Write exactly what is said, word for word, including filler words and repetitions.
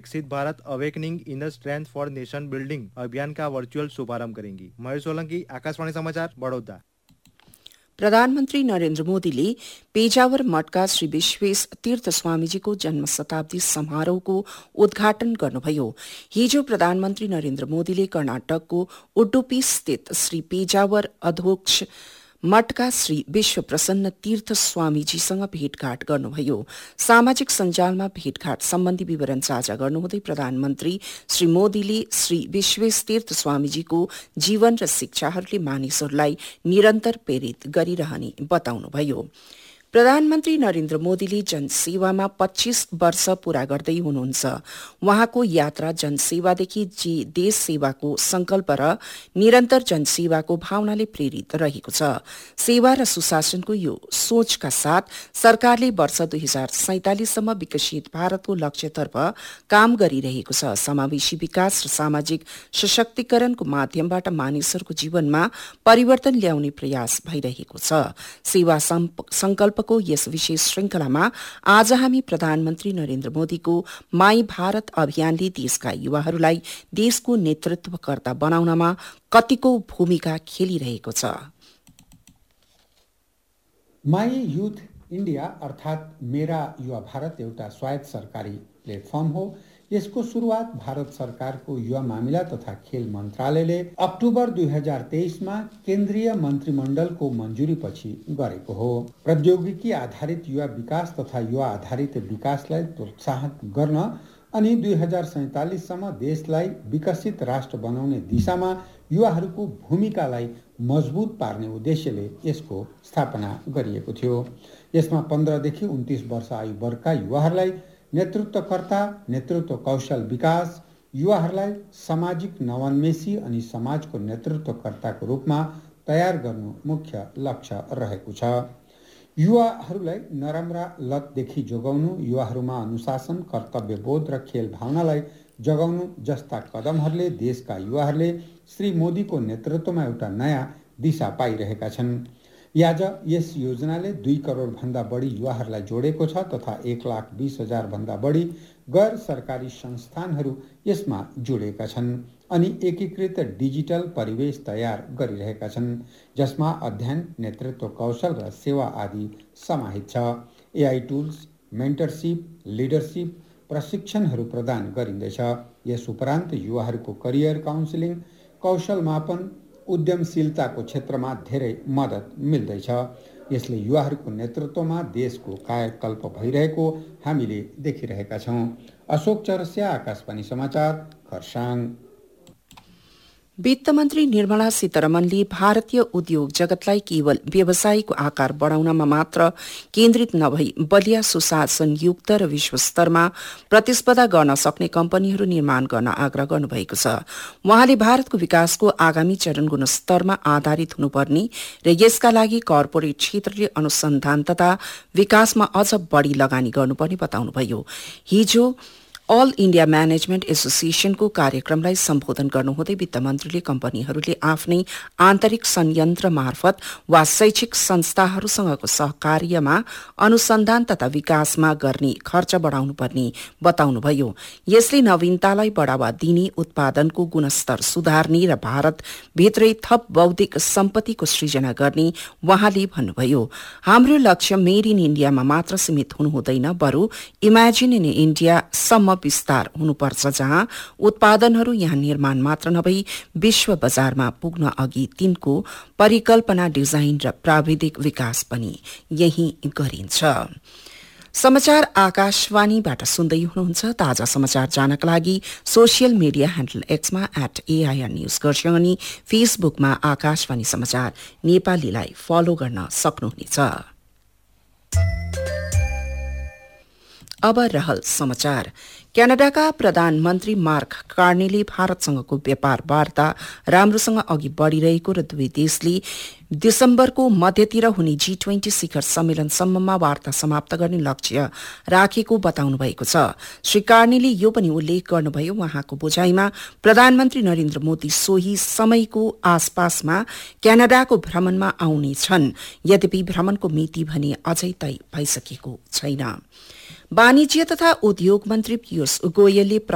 विकसित Bharat awakening inner strength for nation building अभियान का वर्चुअल शुभारंभ करेंगी। महेश सोलंकी, आकाशवाणी समाचार, बड़ौदा। प्रधानमन्त्री नरेन्द्र मोदीले पेजावर मठका श्री विश्वेश तीर्थ स्वामीजीको जन्म शताब्दी समारोहको उद्घाटन गर्नुभयो। हिजो प्रधानमन्त्री नरेन्द्र मोदीले कर्नाटकको उडुपी स्थित श्री पेजावर अधोक्ष मठका श्री विश्व प्रसन्न तीर्थ स्वामीजीसँग भेटघाट गर्नुभयो। सामाजिक सञ्जालमा भेटघाट सम्बन्धी विवरण साझा गर्नुहुँदै प्रधानमन्त्री श्री मोदीले श्री विश्वेश तीर्थ स्वामीजीको जीवन र शिक्षाहरूले मानिसहरूलाई निरन्तर प्रेरित गरिरहने बताउनुभयो। प्रधानमन्त्री नरेन्द्र मोदीले जनसेवामा पच्चीस वर्ष पूरा गर्दै हुनुहुन्छ। उहाँको यात्रा जनसेवादेखि जे देश सेवाको संकल्प र निरन्तर जनसेवाको भावनाले प्रेरित रहेको छ। सेवा र सुशासनको यो सोचका साथ सरकारले वर्ष दुई हजार सैंतालिससम्म विकसित भारतको लक्ष्यतर्फ काम गरिरहेको छ। समावेशी विकास र सामाजिक सशक्तिकरणको माध्यमबाट मानिसहरूको जीवनमा परिवर्तन ल्याउने प्रयास भइरहेको छ। सेवा संकल्प को यस विशेष श्रृंखलामा आज हामी प्रधानमन्त्री नरेन्द्र मोदीको माई भारत अभियानले देशका युवाहरूलाई देशको नेतृत्वकर्ता बनाउनमा कतिको भूमिका खेलिरहेको छ। माई युथ इन्डिया अर्थात मेरा युवा भारत एउटा स्वायत्त सरकारी प्लेटफर्म हो। यसको सुरुवात भारत सरकारको युवा मामिला तथा खेल मन्त्रालयले अक्टोबर दुई हजार तेइसमा केन्द्रीय मन्त्रीमण्डलको मञ्जुरीपछि गरेको हो। प्रौद्योगिकी आधारित युवा विकास तथा युवा आधारित विकासलाई प्रोत्साहन गर्न अनि दुई हजार सैंतालिससम्म देशलाई विकसित राष्ट्र बनाउने दिशामा युवाहरूको भूमिकालाई मजबुत पार्ने उद्देश्यले यसको स्थापना गरिएको थियो। यसमा पन्ध्रदेखि उन्तीस वर्ष आयु वर्गका युवाहरूलाई नेतृत्वकर्ता, नेतृत्व कौशल विकास, युवाहरूलाई सामाजिक नवोन्मेषी अनि समाजको नेतृत्वकर्ताको रूपमा तयार गर्नु मुख्य लक्ष्य रहेको छ। युवाहरूलाई नराम्रा लतदेखि जोगाउनु, युवाहरूमा अनुशासन, कर्तव्यबोध र खेल भावनालाई जगाउनु जस्ता कदमहरूले देशका युवाहरूले श्री मोदीको नेतृत्वमा एउटा नयाँ दिशा पाइरहेका छन्। आज यस योजनाले दुई करोड भन्दा बढी युवाहरूलाई जोडेको छ तथा एक लाख बीस हजार भन्दा बढी गैर सरकारी संस्थानहरू यसमा जोडेका छन् अनि एकीकृत डिजिटल परिवेश तयार गरिरहेका छन् जसमा अध्ययन, नेतृत्व कौशल र सेवा आदि समाहित छ। एआई टुल्स, मेन्टरशिप, लिडरशिप प्रशिक्षणहरू प्रदान गरिँदैछ। यस उपरान्त युवाहरूको करियर काउन्सिलिङ, कौशल मापन, उद्यमशीलताको क्षेत्रमा धेरै मद्दत मिल्दैछ। यसले युवाहरूको नेतृत्वमा देशको कायाकल्प भइरहेको हामीले देखिरहेका छौँ। अशोक चौरसिया, आकाशवाणी समाचार, खरसाङ। वित्त मन्त्री निर्मला सीतारमणले भारतीय उद्योग जगतलाई केवल व्यवसायको आकार बढाउनमा मात्र केन्द्रित नभई बलिया सुशासनयुक्त र विश्वस्तरमा प्रतिस्पर्धा गर्न सक्ने कम्पनीहरू निर्माण गर्न आग्रह गर्नुभएको छ। उहाँले भारतको विकासको आगामी चरण गुणस्तरमा आधारित हुनुपर्ने र यसका लागि कर्पोरेट क्षेत्रले अनुसन्धान तथा विकासमा अझ बढ़ी लगानी गर्नुपर्ने बताउनुभयो। हिजो अल इण्डिया म्यानेजमेन्ट एसोसिएशनको कार्यक्रमलाई सम्बोधन गर्नुहुँदै वित्त मन्त्रीले कम्पनीहरूले आफ्नै आन्तरिक संयन्त्र मार्फत वा शैक्षिक संस्थाहरूसँगको सहकार्यमा अनुसन्धान तथा विकासमा गर्ने खर्च बढाउनुपर्ने बताउनुभयो। यसले नवीनतालाई बढ़ावा दिने, उत्पादनको गुणस्तर सुधार्ने र भारतभित्रै थप बौद्धिक सम्पत्तिको सृजना गर्ने उहाँले भन्नुभयो। हाम्रो लक्ष्य मेड इन इण्डियामा मात्र सीमित हुनु हुँदैन, बरु इमेजिन इन इण्डिया सम्म विस्तार हुनुपर्छ, जहाँ उत्पादनहरू यहाँ निर्माण मात्र नभई विश्व बजारमा पुग्न अघि तिनको परिकल्पना, डिजाइन र प्राविधिक विकास पनि यही गरिन्छ। समाचार आकाशवाणीबाट सुन्दै हुनुहुन्छ। ताजा समाचार जानका लागि social media handle एक्समा at AIR news गर्छौं अनि फेसबुकमा आकाशवाणी समाचार नेपालीलाई फलो गर्न सक्नुहुनेछ। अब रहल समाचार। क्यानाडाका प्रधानमन्त्री मार्क कार्नीले भारतसँगको व्यापार वार्ता राम्रोसँग अघि बढ़िरहेको र दुवै देशले दिसम्बरको मध्यतिर हुने जी ट्वेन्टी शिखर सम्मेलनसम्ममा वार्ता समाप्त गर्ने लक्ष्य राखेको बताउनु भएको छ। श्री कार्नीले यो पनि उल्लेख गर्नुभयो, उहाँको बुझाइमा प्रधानमन्त्री नरेन्द्र मोदी सोही समयको आसपासमा क्यानाडाको भ्रमणमा आउने छन्। यद्यपि भ्रमणको मिति भने अझै तय भइसकेको छैन। वाणिज्य तथा उद्योग मन्त्री पीयूष गोयलले